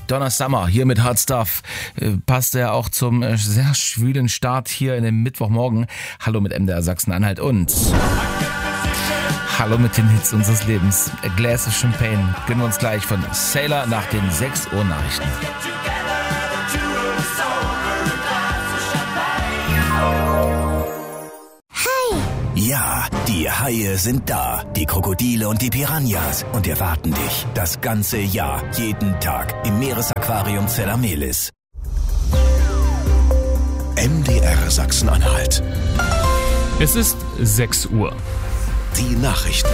Donna Summer hier mit Hot Stuff. Passt ja auch zum sehr schwülen Start hier in dem Mittwochmorgen. Hallo mit MDR Sachsen-Anhalt und hallo mit den Hits unseres Lebens. A Glass of Champagne gönnen wir uns gleich von Sailor nach den 6 Uhr Nachrichten. Ja, die Haie sind da, die Krokodile und die Piranhas und erwarten dich das ganze Jahr, jeden Tag im Meeresaquarium Zellamelis. MDR Sachsen-Anhalt. Es ist 6 Uhr. Die Nachrichten.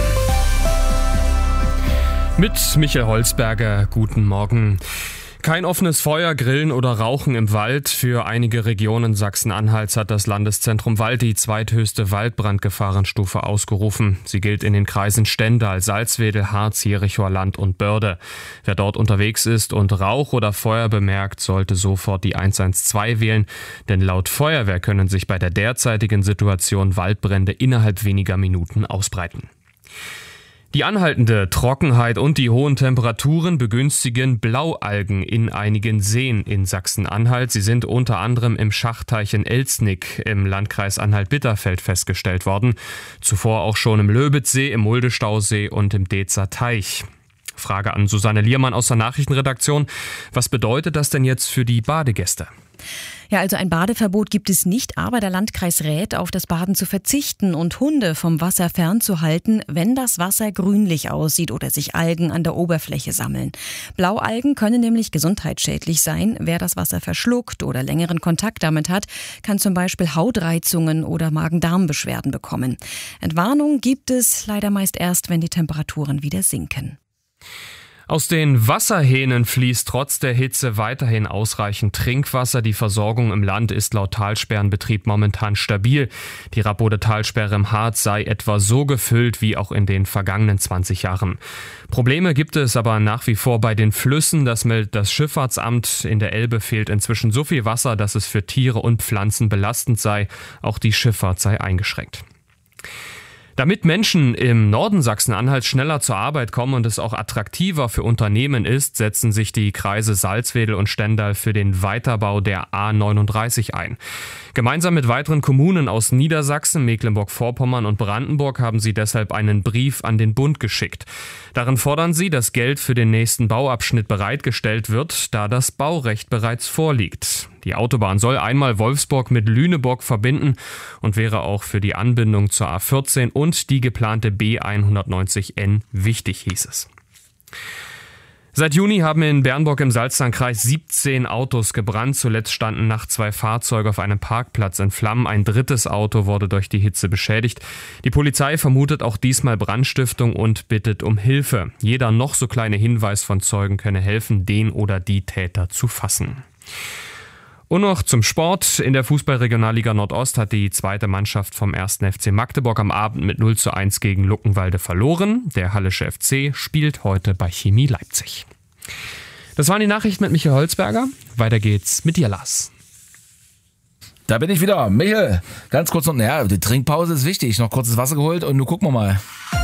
Mit Michael Holzberger, guten Morgen. Kein offenes Feuer, Grillen oder Rauchen im Wald. Für einige Regionen Sachsen-Anhalts hat das Landeszentrum Wald die zweithöchste Waldbrandgefahrenstufe ausgerufen. Sie gilt in den Kreisen Stendal, Salzwedel, Harz, Jerichoer Land und Börde. Wer dort unterwegs ist und Rauch oder Feuer bemerkt, sollte sofort die 112 wählen. Denn laut Feuerwehr können sich bei der derzeitigen Situation Waldbrände innerhalb weniger Minuten ausbreiten. Die anhaltende Trockenheit und die hohen Temperaturen begünstigen Blaualgen in einigen Seen in Sachsen-Anhalt. Sie sind unter anderem im Schachteich in Elstnick im Landkreis Anhalt-Bitterfeld festgestellt worden. Zuvor auch schon im Löbitzsee, im Muldestausee und im Dezer Teich. Frage an Susanne Liermann aus der Nachrichtenredaktion. Was bedeutet das denn jetzt für die Badegäste? Ja, also ein Badeverbot gibt es nicht, aber der Landkreis rät, auf das Baden zu verzichten und Hunde vom Wasser fernzuhalten, wenn das Wasser grünlich aussieht oder sich Algen an der Oberfläche sammeln. Blaualgen können nämlich gesundheitsschädlich sein. Wer das Wasser verschluckt oder längeren Kontakt damit hat, kann zum Beispiel Hautreizungen oder Magen-Darm-Beschwerden bekommen. Entwarnung gibt es leider meist erst, wenn die Temperaturen wieder sinken. Aus den Wasserhähnen fließt trotz der Hitze weiterhin ausreichend Trinkwasser. Die Versorgung im Land ist laut Talsperrenbetrieb momentan stabil. Die Rappode-Talsperre im Harz sei etwa so gefüllt wie auch in den vergangenen 20 Jahren. Probleme gibt es aber nach wie vor bei den Flüssen. Das meldet das Schifffahrtsamt. In der Elbe fehlt inzwischen so viel Wasser, dass es für Tiere und Pflanzen belastend sei. Auch die Schifffahrt sei eingeschränkt. Damit Menschen im Norden Sachsen-Anhalts schneller zur Arbeit kommen und es auch attraktiver für Unternehmen ist, setzen sich die Kreise Salzwedel und Stendal für den Weiterbau der A39 ein. Gemeinsam mit weiteren Kommunen aus Niedersachsen, Mecklenburg-Vorpommern und Brandenburg haben sie deshalb einen Brief an den Bund geschickt. Darin fordern sie, dass Geld für den nächsten Bauabschnitt bereitgestellt wird, da das Baurecht bereits vorliegt. Die Autobahn soll einmal Wolfsburg mit Lüneburg verbinden und wäre auch für die Anbindung zur A14 und die geplante B190N wichtig, hieß es. Seit Juni haben in Bernburg im Salzlandkreis 17 Autos gebrannt. Zuletzt standen nachts 2 Fahrzeuge auf einem Parkplatz in Flammen. Ein drittes Auto wurde durch die Hitze beschädigt. Die Polizei vermutet auch diesmal Brandstiftung und bittet um Hilfe. Jeder noch so kleine Hinweis von Zeugen könne helfen, den oder die Täter zu fassen. Und noch zum Sport. In der Fußball-Regionalliga Nordost hat die zweite Mannschaft vom 1. FC Magdeburg am Abend mit 0:1 gegen Luckenwalde verloren. Der Hallische FC spielt heute bei Chemie Leipzig. Das waren die Nachrichten mit Michael Holzberger. Weiter geht's mit dir, Lars. Da bin ich wieder. Michael, ganz kurz noch, die Trinkpause ist wichtig. Noch kurzes Wasser geholt und nun gucken wir mal.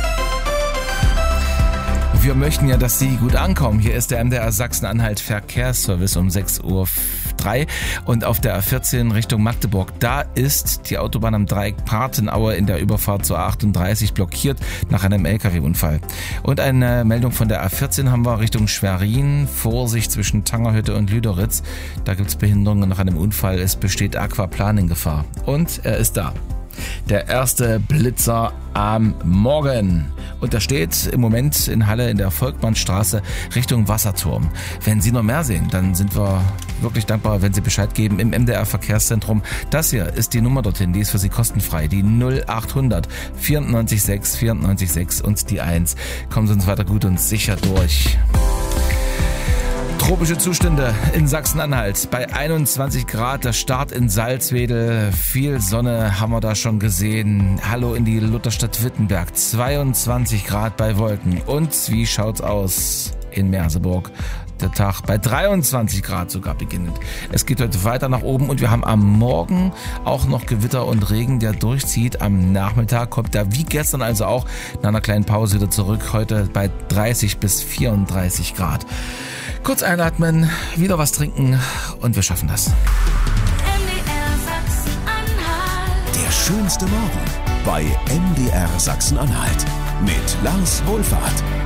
Wir möchten ja, dass Sie gut ankommen. Hier ist der MDR Sachsen-Anhalt Verkehrsservice um 6:03 Uhr und auf der A14 Richtung Magdeburg. Da ist die Autobahn am Dreieck Partenaue in der Überfahrt zur A38 blockiert nach einem LKW-Unfall. Und eine Meldung von der A14 haben wir Richtung Schwerin. Vorsicht zwischen Tangerhütte und Lüderitz. Da gibt es Behinderungen nach einem Unfall. Es besteht Aquaplaning-Gefahr. Und er ist da. Der erste Blitzer am Morgen. Und der steht im Moment in Halle in der Volkmannstraße Richtung Wasserturm. Wenn Sie noch mehr sehen, dann sind wir wirklich dankbar, wenn Sie Bescheid geben im MDR Verkehrszentrum. Das hier ist die Nummer dorthin, die ist für Sie kostenfrei. Die 0800 94 94 6 und die 1. Kommen Sie uns weiter gut und sicher durch. Tropische Zustände in Sachsen-Anhalt bei 21 Grad, der Start in Salzwedel, viel Sonne haben wir da schon gesehen. Hallo in die Lutherstadt Wittenberg, 22 Grad bei Wolken. Und wie schaut's aus in Merseburg? Der Tag bei 23 Grad sogar beginnend. Es geht heute weiter nach oben und wir haben am Morgen auch noch Gewitter und Regen, der durchzieht. Am Nachmittag kommt er wie gestern also auch nach einer kleinen Pause wieder zurück. Heute bei 30 bis 34 Grad. Kurz einatmen, wieder was trinken und wir schaffen das. MDR Sachsen-Anhalt. Der schönste Morgen bei MDR Sachsen-Anhalt mit Lars Wohlfahrt.